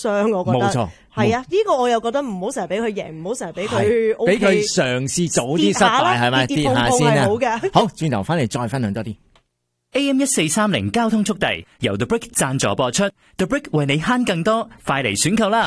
傷，我覺得。 冇錯。 係啊，呢個我又覺得唔好成日俾佢贏，唔好成日俾佢俾佢嘗試早啲失敗，係咪？跌下先啊！好，轉頭翻嚟再分享多啲。 AM1430 交通速遞由 The Brick 贊助播出 ，The Brick 為你慳更多，快嚟選購啦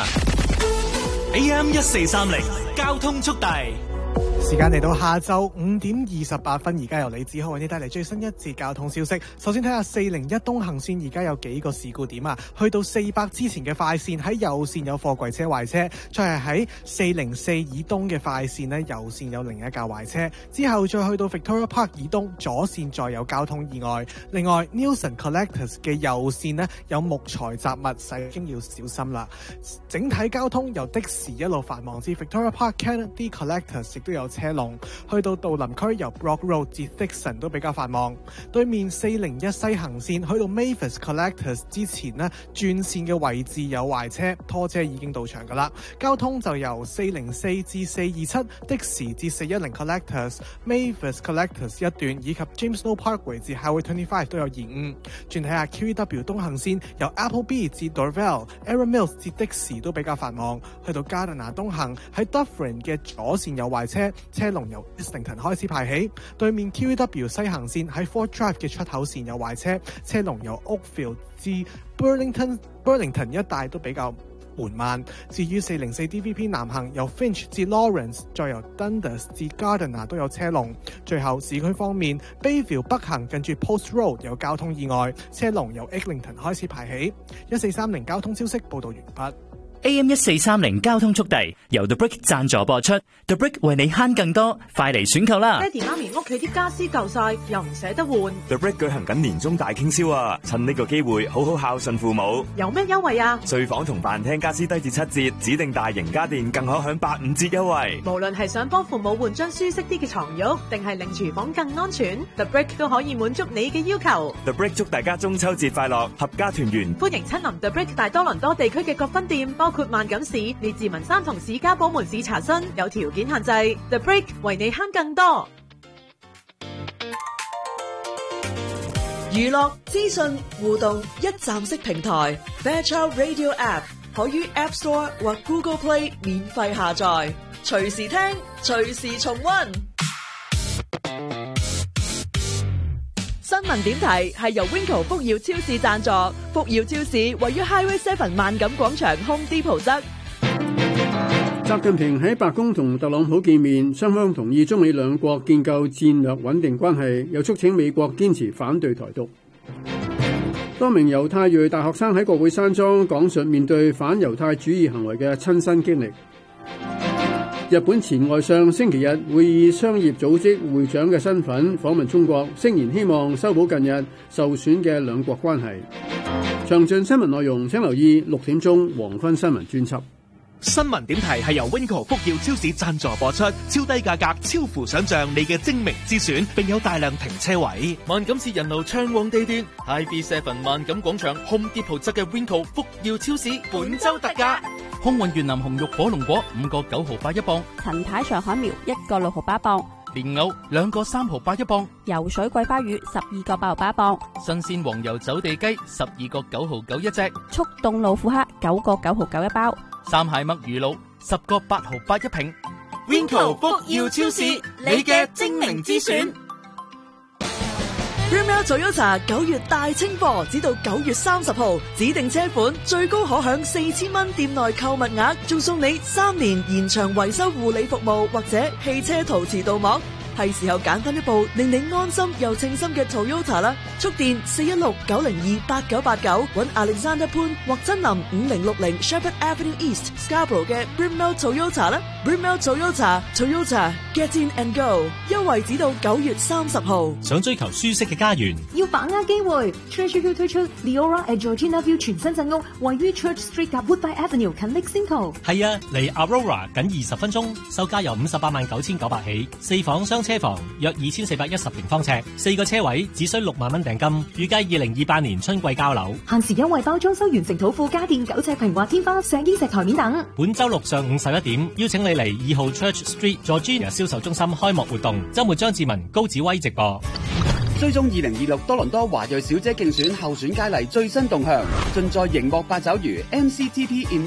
！AM1430 交通速遞。 時間嚟到下晝5:28，而家由李子浩為你帶嚟最新一節交通消息。首先睇下401東行線，而家有幾個事故點啊？去到400之前嘅快線喺右線有貨櫃車壞車，再係喺404以東嘅快線呢，右線有另一架壞車，之後再去到 Victoria Park 以東左線再有交通意外。另外 Nielsen Collectors 嘅右線呢，有木材雜物，駛經要小心啦。整體交通由的士一路繁忙至 Victoria Park Kennedy Collectors 亦都有車龍，去到杜林區由 Brock Road 至 Dixon 都比較繁忙。對面401西行線去到 Mavis Collectors 之前呢，轉線嘅位置有壞車，拖車已經到場噶啦。交通就由404至427的士至410 Collectors、Mavis Collectors 一段以及 James Snow Parkway 至 Highway 25都有延誤。轉睇下 QEW 東行線由 Appleby 至 Dorval、Arrow Mills 至的士都比較繁忙，去到加德納東行喺 Dufferin 嘅左線有壞車，車龍由 Islington 開始排起。對面 QEW 西行線喺 Ford Drive 嘅出口線有壞車，車龍由 Oakfield 至 Burlington 一帶都比較緩慢。至於404 DVP 南行由 Finch 至 Lawrence， 再由 Dundas 至 Gardiner 都有車龍。最後市區方面 Bayview 北行近住 Post Road 有交通意外，車龍由 Eglinton 開始排起。1430交通消息報道完畢。 AM1430 交通速遞由 The Brick 贊助播出 ，The Brick 為你慳更多，快嚟選購啦！ 爹哋媽咪屋企啲家私舊晒，又唔捨得換。 The Brick 舉行緊年終大傾銷啊！趁呢個機會好好孝順父母。 有咩優惠啊？ 睡房同飯廳家私低至7折，指定大型家電更可享85折優惠。 無論係想幫父母換張舒適啲嘅床褥，定係令廚房更安全 ，The Brick 都可以滿足你嘅要求。 The Brick 祝大家中秋節快樂，合家團圓。 歡迎親臨 The Brick 大多倫多地區嘅各分店，包括萬錦市、列治文山同市家堡門市查詢，有條件限制。The Brick 為你慳更多。 娛樂資訊互動一站式平台 Fairchild Radio App 可於 App Store 或 Google Play 免費下載，隨時聽，隨時重溫。新聞點題係由 Winco 福耀超市贊助，福耀超市位於 Highway 7萬錦廣場 Home Depot 側。 習近平喺白宮同特朗普見面，雙方同意中美兩國建構戰略穩定關係，又促請美國堅持反對台獨。多名猶太裔大學生喺國會山莊講述面對反猶太主義行為嘅親身經歷。日本前外相星期日會以商業組織會長嘅身份訪問中國，聲言希望修補近日受損嘅兩國關係。詳盡新聞內容請留意6點鐘黃昏新聞專輯。 新聞點題係由 Winco 福耀超市贊助播出，超低價格，超乎想象，你嘅精明之選，並有大量停車位。 萬錦市人流暢旺地段 ，HighV7 萬錦廣場 Home Depot 側嘅 Winco 福耀超市本周特價，空運越南紅肉火龍果5個9毫8一磅， 陳太上海苗1個6毫8一磅， 蓮藕2個3毫8一磅， 游水桂花魚12個8毫8一磅， 新鮮黃油走地雞12個9毫9一隻， 速凍老虎蝦9個9毫9一包， 三蟹墨魚露10個8毫8一瓶。Winco 福耀超市，你嘅精明之選。 Brimell Toyota 9月大清貨，直到9月30號，指定車款最高可享4000蚊店內購物額，仲送你3年延長維修護理服務或者汽車陶瓷鍍膜。係時候揀翻一部令你安心又稱心嘅 Toyota 啦！速電416-902-8989，揾 Alexander 潘或真林5060 Shepherd Avenue East Scarborough 嘅 Brimell Toyota 啦 ！Brimell Toyota Get in and go， 優惠只到9月30號。 想追求舒適嘅家園， 要把握機會 ，Treasure Hill 推出 Leora at Georgina View 全新鎮屋，位於 Church Street 及 Woodbine Avenue 近 Lexington。 係啊，離 Aurora 僅20分鐘，售價由589900起，4房雙車房約2410平方尺，4個車位只需6萬蚊訂金，預計2028年春季交樓。 限時優惠包裝修完成土庫家電9尺平滑天花、石英石台面等。 本周六上午11點，邀請你嚟2號 Church Street Georgina 銷售中心開幕活動，周末張志文、高子威直播。 追蹤2026多倫多華裔小姐競選候選佳麗最新動向，盡在熒幕八爪魚 MCTP